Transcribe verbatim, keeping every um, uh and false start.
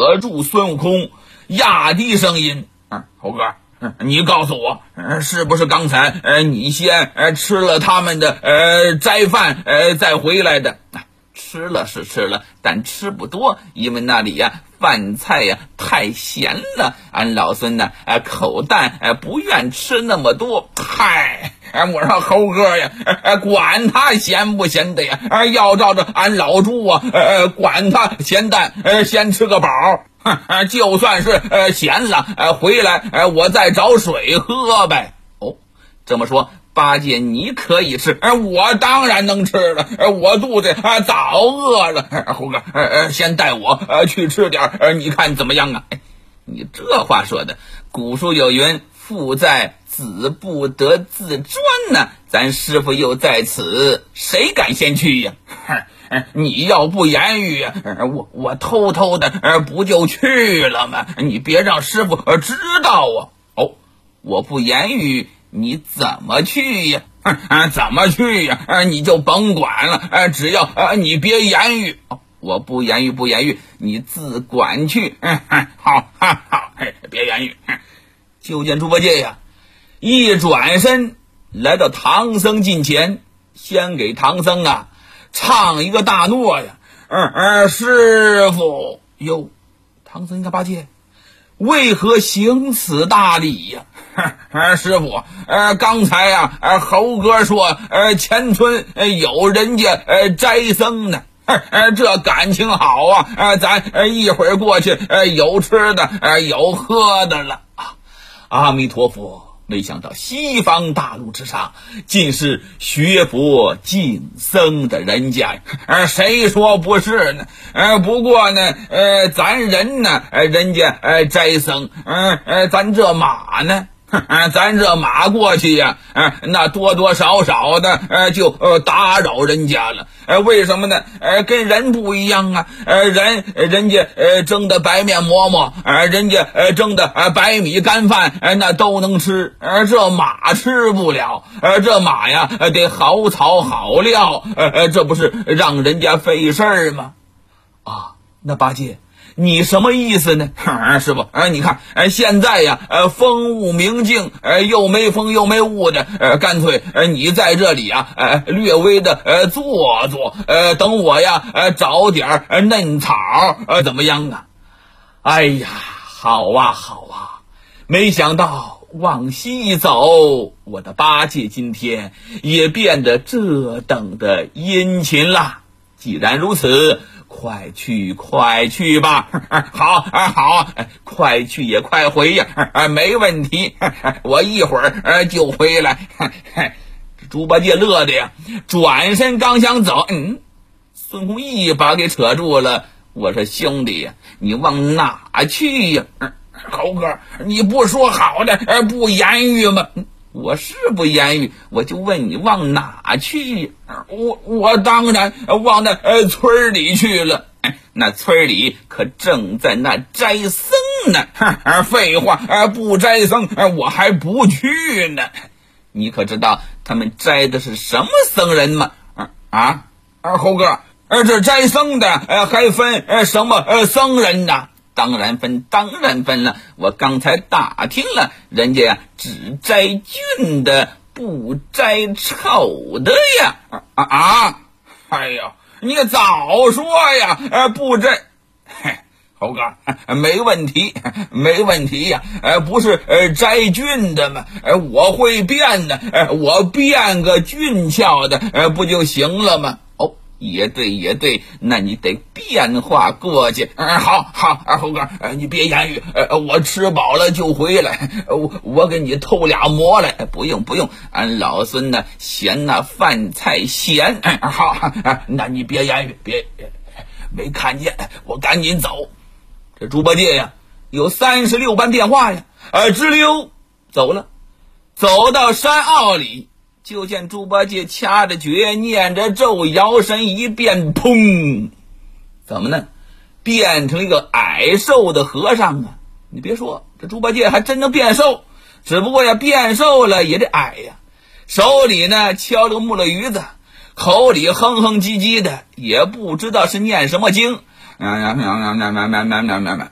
扯住孙悟空，压低声音：“啊，猴哥，你告诉我，是不是刚才呃你先呃吃了他们的呃斋饭呃再回来的？”吃了是吃了，但吃不多，因为那里呀、啊、饭菜呀、啊、太咸了，俺老孙呢呃口淡呃不愿吃那么多。嗨，我说猴哥呀，呃管他咸不咸的呀，呃要照着俺老猪啊，呃管他咸淡，呃先吃个饱。就算是呃咸了，呃回来呃我再找水喝呗。哦，这么说八戒你可以吃，呃我当然能吃了，呃我肚子啊、呃、早饿了。呃猴哥，呃呃先带我呃去吃点，呃你看怎么样啊？哎，你这话说的，古书有云，父在子不得自专呢，咱师傅又在此，谁敢先去呀？你要不言语呀，我我偷偷的不就去了吗？你别让师傅知道啊！哦，我不言语，你怎么去呀？怎么去呀？你就甭管了，只要你别言语。我不言语不言语，你自管去。好，好，好，别言语。就见猪八戒呀，一转身来到唐僧近前，先给唐僧啊唱一个大诺呀，嗯嗯，师傅哟，唐僧一看八戒，为何行此大礼呀？啊，师傅，呃，刚才呀、啊，猴哥说，呃，前村有人家呃斋僧呢，呃，这感情好啊，呃，咱呃一会儿过去，呃，有吃的，呃，有喝的了啊！阿弥陀佛。没想到西方大陆之上竟是学佛敬僧的人家，呃谁说不是呢？呃不过呢呃咱人呢呃人家呃斋僧，呃呃咱这马呢呃咱这马过去呀，呃那多多少少的呃就呃打扰人家了。呃为什么呢？呃跟人不一样啊，呃人人家呃蒸的白面馍馍，呃人家呃蒸的呃白米干饭，呃那都能吃，呃这马吃不了，呃这马呀呃得好草好料，呃呃这不是让人家费事儿吗？啊，那八戒你什么意思呢？啊、师傅，呃，你看，呃，现在呀，呃，风雾明镜，呃，又没风又没雾的，呃，干脆，呃，你在这里啊，呃，略微的，呃，坐坐，呃，等我呀，呃，找点呃嫩草，呃，怎么样啊？哎呀，好啊，好啊，没想到往西一走，我的八戒今天也变得这等的殷勤了。既然如此，快去快去吧。好啊好，快去也快回呀，没问题，我一会儿就回来。猪八戒乐的呀，转身刚想走，嗯，孙悟空一把给扯住了。我说兄弟呀，你往哪去呀？猴哥，你不说好的不言语吗？我是不言语，我就问你往哪去？我我当然往那呃村里去了。那村里可正在那斋僧呢。废话，不斋僧我还不去呢。你可知道他们斋的是什么僧人吗？啊啊，猴哥，这斋僧的还分什么僧人呢？当然分，当然分了。我刚才打听了，人家呀只摘俊的，不摘丑的呀。啊啊！哎呦，你早说呀！呃，不摘。嘿，猴哥，没问题，没问题呀。呃，不是呃摘俊的吗？呃，我会变的，呃，我变个俊俏的，呃，不就行了吗？也对也对，那你得变化过去。嗯，好好，猴哥，你别言语，呃，我吃饱了就回来，我我给你偷俩馍来。不用不用，俺老孙呢嫌那饭菜咸。嗯，好，那你别言语，别没看见，我赶紧走。这猪八戒呀，有三十六般变化呀，呃，直溜走了，走到山坳里。就见猪八戒掐着诀念着咒，摇身一变，砰！怎么呢？变成一个矮瘦的和尚啊！你别说，这猪八戒还真能变瘦，只不过呀，变瘦了也得矮呀。手里呢敲着木了鱼子，口里哼哼唧唧的，也不知道是念什么经。